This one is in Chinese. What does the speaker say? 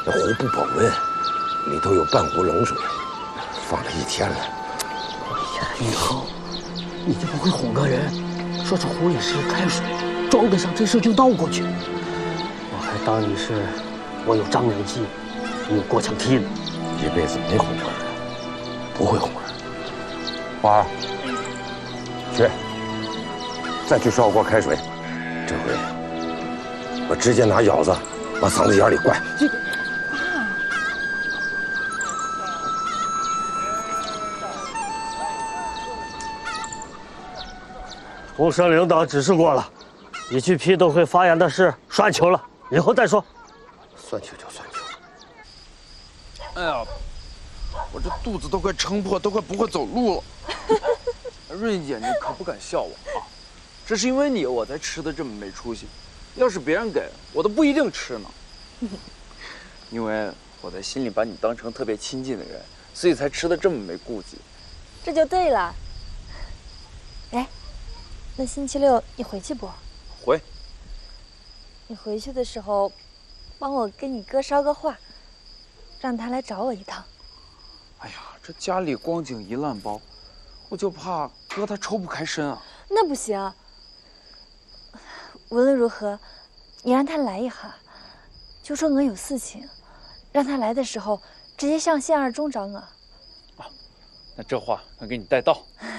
那壶不保温，里头有半壶冷水，放了1天了。 哎呀，以后你就不会哄个人，说这壶里是开水，装得上这事就倒过去。我还当你是我有张良计，你有过墙梯呢。 一辈子没哄过人，不会哄人。花儿，去，再去烧锅开水。这回我直接拿舀子往嗓子眼里灌。 公社领导指示过了，你去批斗会发言的事算球了，以后再说。 算球就算球。 哎呀，我这肚子都快撑破，都快不会走路了。瑞姐，你可不敢笑我啊！这是因为你，我才吃的这么没出息。要是别人给我都不一定吃呢。因为我在心里把你当成特别亲近的人，所以才吃的这么没顾忌。 这就对了。哎，那星期六你回去不？ 回。 你回去的时候，帮我跟你哥捎个话，让他来找我一趟。 哎呀，这家里光景一烂包，我就怕哥他抽不开身啊。 那不行。无论如何，你让他来一下，就说我有事情，让他来的时候直接向县二中找我。 啊，那这话我给你带到。